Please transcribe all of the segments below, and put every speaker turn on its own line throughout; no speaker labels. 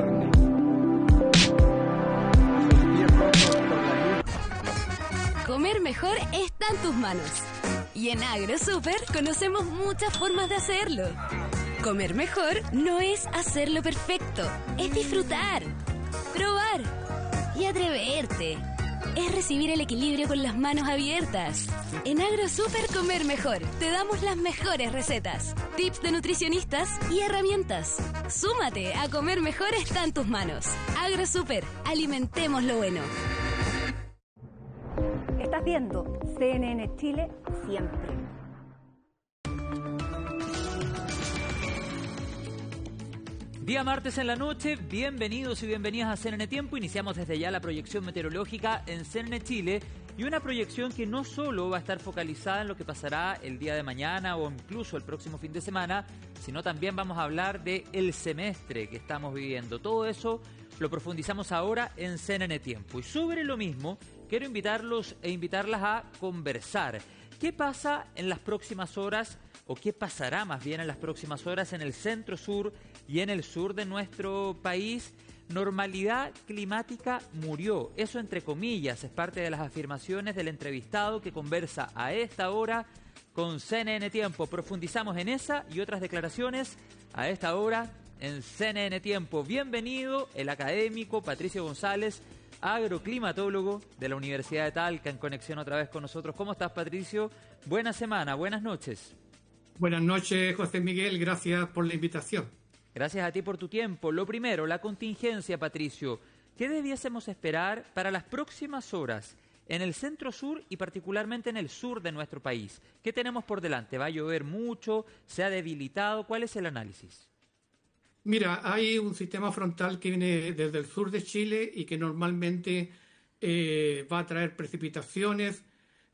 carne. Esos pies rojos por la luz.
Comer mejor está en tus manos. Y en AgroSuper conocemos muchas formas de hacerlo. Comer mejor no es hacerlo perfecto, es disfrutar, probar y atreverte. Es recibir el equilibrio con las manos abiertas. En AgroSuper Comer Mejor te damos las mejores recetas, tips de nutricionistas y herramientas. Súmate a Comer Mejor está en tus manos. AgroSuper, alimentemos lo bueno.
Estás viendo CNN Chile siempre.
Día martes en la noche, bienvenidos y bienvenidas a CNN Tiempo. Iniciamos desde ya la proyección meteorológica en CNN Chile y una proyección que no solo va a estar focalizada en lo que pasará el día de mañana o incluso el próximo fin de semana, sino también vamos a hablar del semestre que estamos viviendo. Todo eso lo profundizamos ahora en CNN Tiempo. Y sobre lo mismo, quiero invitarlos e invitarlas a conversar. ¿Qué pasa en las próximas horas? ¿O qué pasará más bien en las próximas horas en el centro-sur y en el sur de nuestro país? Normalidad climática murió. Eso entre comillas es parte de las afirmaciones del entrevistado que conversa a esta hora con CNN Tiempo. Profundizamos en esa y otras declaraciones a esta hora en CNN Tiempo. Bienvenido el académico Patricio González, agroclimatólogo de la Universidad de Talca, en conexión otra vez con nosotros. ¿Cómo estás, Patricio? Buena semana, buenas noches.
Buenas noches, José Miguel. Gracias por la invitación.
Gracias a ti por tu tiempo. Lo primero, la contingencia, Patricio. ¿Qué debiésemos esperar para las próximas horas en el centro-sur y particularmente en el sur de nuestro país? ¿Qué tenemos por delante? ¿Va a llover mucho? ¿Se ha debilitado? ¿Cuál es el análisis?
Mira, hay un sistema frontal que viene desde el sur de Chile y que normalmente va a traer precipitaciones,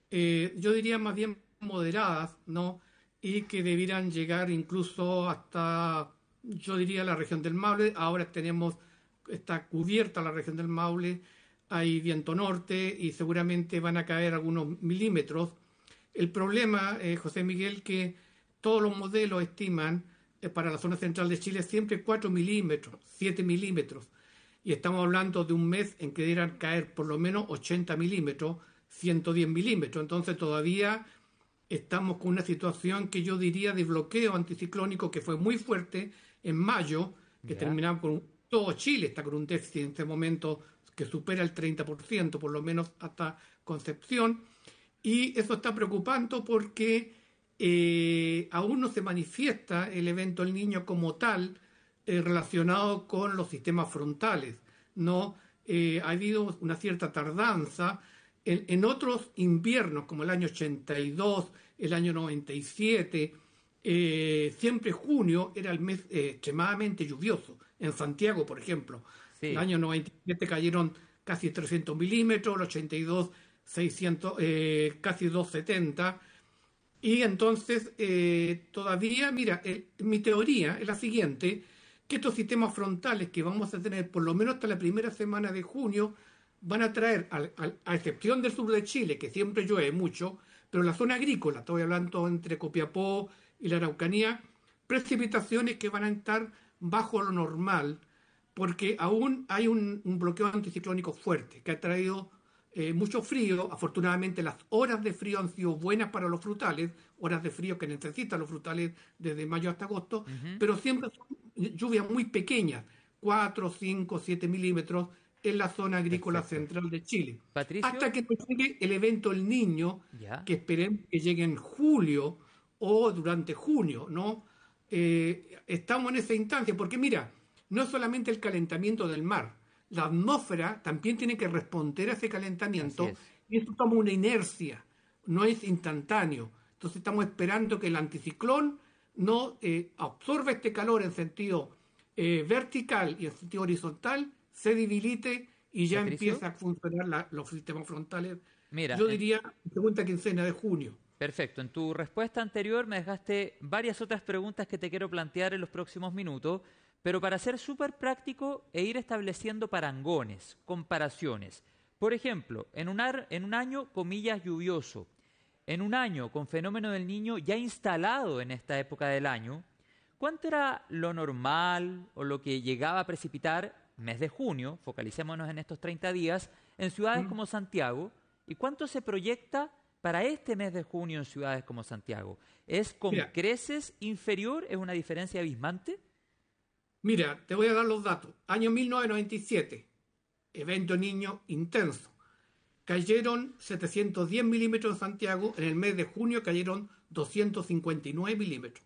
yo diría más bien moderadas, ¿no? Y que debieran llegar incluso hasta, yo diría, la región del Maule. Ahora está cubierta la región del Maule, hay viento norte y seguramente van a caer algunos milímetros. El problema, José Miguel, que todos los modelos estiman para la zona central de Chile siempre 4 milímetros, 7 milímetros. Y estamos hablando de un mes en que debieran caer por lo menos 80 milímetros, 110 milímetros. Entonces todavía estamos con una situación que yo diría de bloqueo anticiclónico que fue muy fuerte en mayo, que terminaba con todo Chile está con un déficit en este momento que supera el 30%, por lo menos hasta Concepción, y eso está preocupando porque aún no se manifiesta el evento El Niño como tal relacionado con los sistemas frontales, ¿no? Ha habido una cierta tardanza. En otros inviernos, como el año 82, el año 97, siempre junio era el mes extremadamente lluvioso. En Santiago, por ejemplo, sí. El año 97 cayeron casi 300 milímetros, el 82, 600, casi 270. Y entonces, todavía, mira, mi teoría es la siguiente, que estos sistemas frontales que vamos a tener por lo menos hasta la primera semana de junio, van a traer, a excepción del sur de Chile, que siempre llueve mucho, pero la zona agrícola, estoy hablando entre Copiapó y la Araucanía, precipitaciones que van a estar bajo lo normal, porque aún hay un bloqueo anticiclónico fuerte, que ha traído mucho frío. Afortunadamente las horas de frío han sido buenas para los frutales, horas de frío que necesitan los frutales desde mayo hasta agosto, pero siempre son lluvias muy pequeñas, 4, 5, 7 milímetros, en la zona agrícola central de Chile.
Patricio,
hasta que llegue el evento El Niño, que esperemos que llegue en julio o durante junio, ¿no? Estamos en esa instancia, porque mira, no es solamente el calentamiento del mar, la atmósfera también tiene que responder a ese calentamiento, y esto toma una inercia, no es instantáneo. Entonces estamos esperando que el anticiclón no absorba este calor en sentido vertical y en sentido horizontal, se debilite y ya empieza a funcionar los sistemas frontales. Mira, yo diría segunda quincena de junio.
Perfecto. En tu respuesta anterior me dejaste varias otras preguntas que te quiero plantear en los próximos minutos, pero para ser súper práctico e ir estableciendo parangones, comparaciones. Por ejemplo, en un año, comillas, lluvioso, en un año con fenómeno del Niño ya instalado en esta época del año, ¿cuánto era lo normal o lo que llegaba a precipitar mes de junio, focalicémonos en estos 30 días, en ciudades como Santiago? ¿Y cuánto se proyecta para este mes de junio en ciudades como Santiago? ¿Es con
Mira.
creces inferior? ¿Es una diferencia abismante?
Mira, te voy a dar los datos. Año 1997, evento niño intenso. Cayeron 710 milímetros en Santiago, en el mes de junio cayeron 259 milímetros.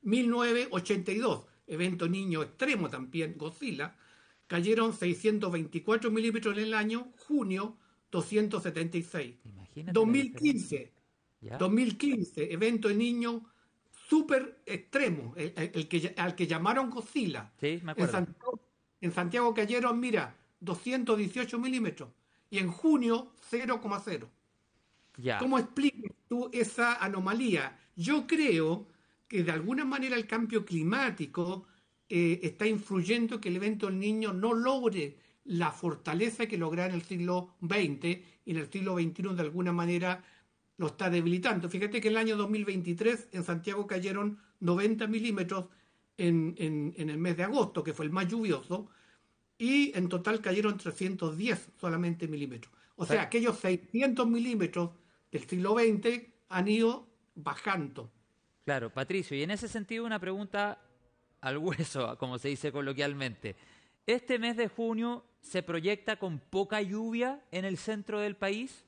1982, evento niño extremo también, Godzilla, cayeron 624 milímetros en el año, junio 276.
Imagínate.
2015,
¿Ya?
2015, evento de niño súper extremo, al que llamaron Godzilla.
Sí, me acuerdo.
En Santiago cayeron, mira, 218 milímetros y en junio 0,0.
Ya.
¿Cómo explicas tú esa anomalía? Yo creo que de alguna manera el cambio climático está influyendo que el evento del niño no logre la fortaleza que lograba en el siglo XX y en el siglo XXI de alguna manera lo está debilitando. Fíjate que en el año 2023 en Santiago cayeron 90 milímetros en el mes de agosto, que fue el más lluvioso, y en total cayeron 310 solamente milímetros. O sea, aquellos 600 milímetros del siglo XX han ido bajando.
Claro, Patricio, y en ese sentido una pregunta al hueso, como se dice coloquialmente. ¿Este mes de junio se proyecta con poca lluvia en el centro del país?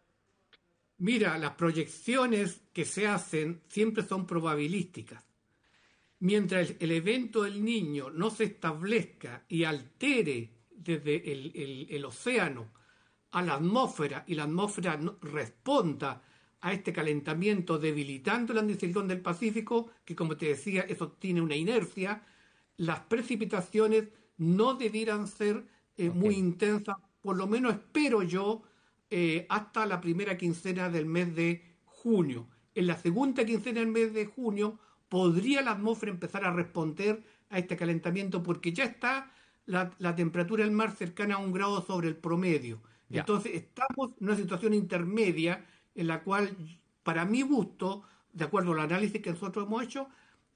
Mira, las proyecciones que se hacen siempre son probabilísticas. Mientras el evento del niño no se establezca y altere desde el océano a la atmósfera y la atmósfera responda a este calentamiento debilitando la anticiclón del Pacífico, que como te decía, eso tiene una inercia, las precipitaciones no debieran ser muy intensas, por lo menos espero yo, hasta la primera quincena del mes de junio. En la segunda quincena del mes de junio podría la atmósfera empezar a responder a este calentamiento porque ya está la temperatura del mar cercana a 1 grado sobre el promedio.
Ya.
Entonces estamos en una situación intermedia en la cual, para mi gusto, de acuerdo al análisis que nosotros hemos hecho,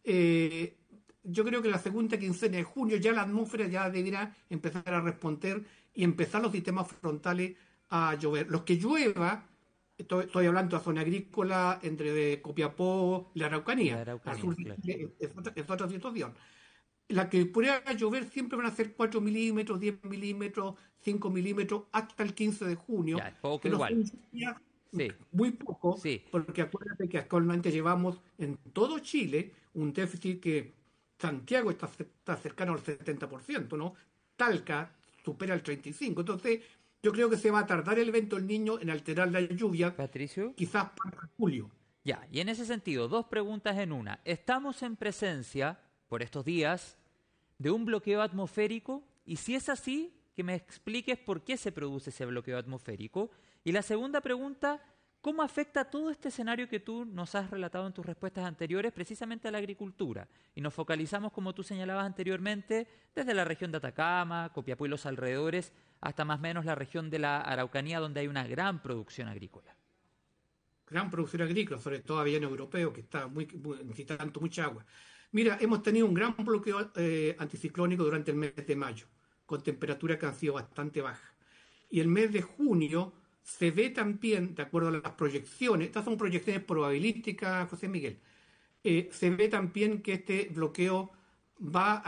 yo creo que la segunda quincena de junio ya la atmósfera ya deberá empezar a responder y empezar los sistemas frontales a llover. Los que llueva, estoy hablando de zona agrícola entre Copiapó y la Araucanía. Al sur
claro.
es otra situación. La que pueda llover siempre van a ser 4 milímetros, 10 milímetros, 5 milímetros hasta el 15 de junio.
Ya, es poco
que no
igual.
son lluvias,
Sí.
muy poco,
Sí.
porque acuérdate que actualmente llevamos en todo Chile un déficit que Santiago está cercano al 70%, ¿no? Talca supera el 35%. Entonces, yo creo que se va a tardar el evento del niño en alterar la lluvia,
Patricio.
quizás para julio.
Ya, y en ese sentido, dos preguntas en una. ¿Estamos en presencia, por estos días, de un bloqueo atmosférico? Y si es así, que me expliques por qué se produce ese bloqueo atmosférico. Y la segunda pregunta, ¿cómo afecta todo este escenario que tú nos has relatado en tus respuestas anteriores precisamente a la agricultura? Y nos focalizamos, como tú señalabas anteriormente, desde la región de Atacama, Copiapó y los alrededores, hasta más o menos la región de la Araucanía, donde hay una gran producción agrícola.
Gran producción agrícola, sobre todo a bien europeo, que está necesitando mucha agua. Mira, hemos tenido un gran bloqueo anticiclónico durante el mes de mayo, con temperaturas que han sido bastante bajas. Y el mes de junio se ve también, de acuerdo a las proyecciones, estas son proyecciones probabilísticas, José Miguel, se ve también que este bloqueo va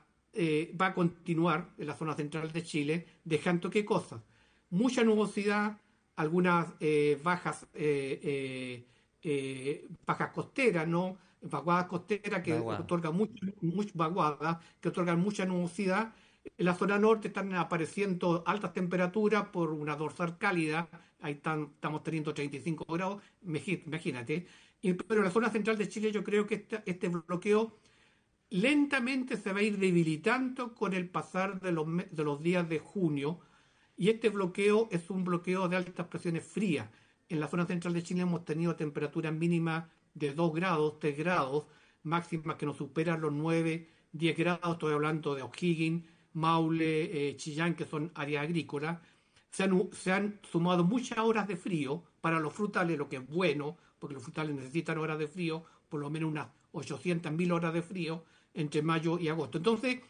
a continuar en la zona central de Chile, dejando qué cosas, mucha nubosidad, algunas bajas costeras, ¿no? Vaguadas costeras que otorgan mucha nubosidad. En la zona norte están apareciendo altas temperaturas por una dorsal cálida, ahí estamos teniendo 35 grados, imagínate. Pero en la zona central de Chile yo creo que este bloqueo lentamente se va a ir debilitando con el pasar de los días de junio, y este bloqueo es un bloqueo de altas presiones frías. En la zona central de Chile hemos tenido temperaturas mínimas de 2 grados, 3 grados, máximas que nos superan los 9, 10 grados, estoy hablando de O'Higgins, Maule, Chillán, que son áreas agrícolas. Se han sumado muchas horas de frío para los frutales, lo que es bueno, porque los frutales necesitan horas de frío, por lo menos unas 800.000 horas de frío, entre mayo y agosto. Entonces,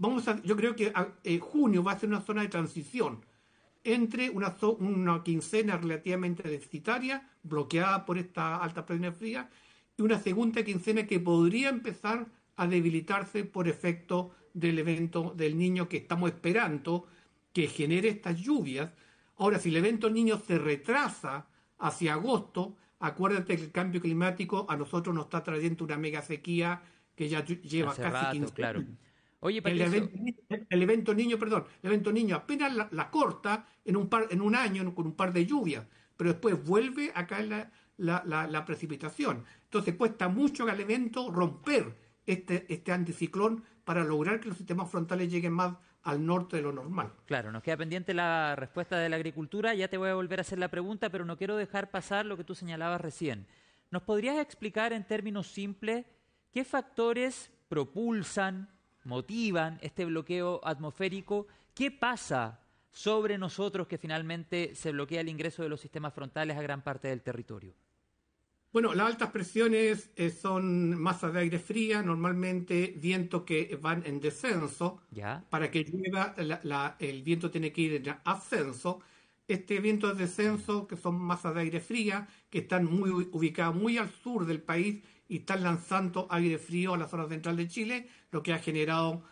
yo creo que junio va a ser una zona de transición entre una quincena relativamente deficitaria, bloqueada por esta alta presión fría, y una segunda quincena que podría empezar a debilitarse por efecto del evento del Niño que estamos esperando que genere estas lluvias. Ahora, si el evento del Niño se retrasa hacia agosto, acuérdate que el cambio climático a nosotros nos está trayendo una mega sequía que ya lleva
Hace
casi
rato,
15
claro.
años.
Oye,
El
Patricio,
evento niño apenas la corta en un año con un par de lluvias, pero después vuelve a caer la precipitación. Entonces cuesta mucho al evento romper este anticiclón para lograr que los sistemas frontales lleguen más al norte de lo normal.
claro, nos queda pendiente la respuesta de la agricultura. Ya te voy a volver a hacer la pregunta, pero no quiero dejar pasar lo que tú señalabas recién. ¿Nos podrías explicar en términos simples qué factores propulsan, motivan este bloqueo atmosférico? ¿Qué pasa sobre nosotros que finalmente se bloquea el ingreso de los sistemas frontales a gran parte del territorio?
Bueno, las altas presiones son masas de aire fría, normalmente vientos que van en descenso.
¿Ya?
Para que llueva, el viento tiene que ir en ascenso. Este viento de descenso, que son masas de aire fría, que están ubicadas muy al sur del país y están lanzando aire frío a la zona central de Chile, lo que ha generado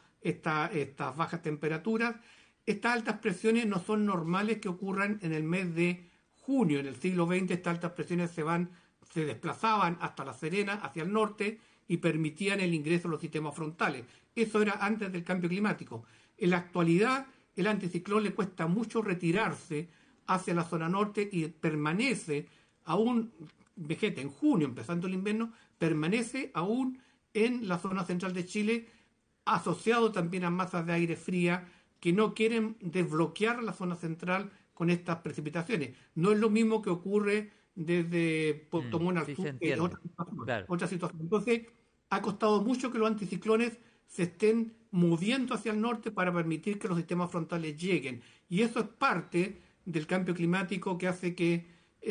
estas bajas temperaturas. Estas altas presiones no son normales que ocurran en el mes de junio. En el siglo XX estas altas presiones se desplazaban hasta La Serena, hacia el norte, y permitían el ingreso de los sistemas frontales. Eso era antes del cambio climático. En la actualidad, el anticiclón le cuesta mucho retirarse hacia la zona norte y permanece aún, vegeta en junio, empezando el invierno, permanece aún en la zona central de Chile, asociado también a masas de aire fría que no quieren desbloquear la zona central con estas precipitaciones. No es lo mismo que ocurre desde Puerto Montt al
sí,
sur,
se
que es
entiende. Claro.
otra situación. Entonces, ha costado mucho que los anticiclones se estén moviendo hacia el norte para permitir que los sistemas frontales lleguen. Y eso es parte del cambio climático que hace que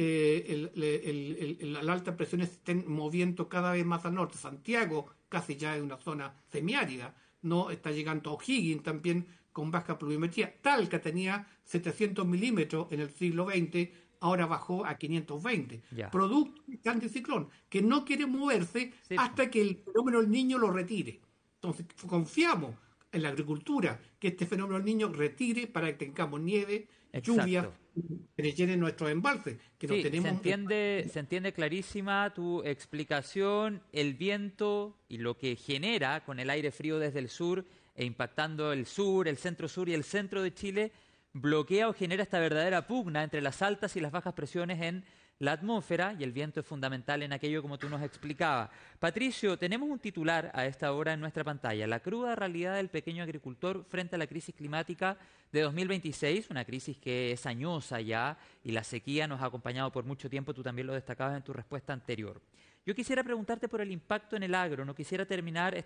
las altas presiones se estén moviendo cada vez más al norte. Santiago casi ya es una zona semiárida, no está llegando a O'Higgins también con baja pluviometría. Talca tenía 700 milímetros en el siglo XX, ahora bajó a 520.
Ya.
Producto de este anticiclón, que no quiere moverse
Sí.
hasta que el fenómeno del Niño lo retire. Entonces, confiamos en la agricultura que este fenómeno del Niño retire para que tengamos nieve,
Exacto.
lluvias, que llenen nuestros embalses, que no
Sí,
tenemos.
se entiende clarísima tu explicación, el viento y lo que genera con el aire frío desde el sur e impactando el sur, el centro sur y el centro de Chile, bloquea o genera esta verdadera pugna entre las altas y las bajas presiones en la atmósfera, y el viento es fundamental en aquello como tú nos explicabas. Patricio, tenemos un titular a esta hora en nuestra pantalla: la cruda realidad del pequeño agricultor frente a la crisis climática de 2026, una crisis que es añosa ya, y la sequía nos ha acompañado por mucho tiempo, tú también lo destacabas en tu respuesta anterior. Yo quisiera preguntarte por el impacto en el agro, no quisiera terminar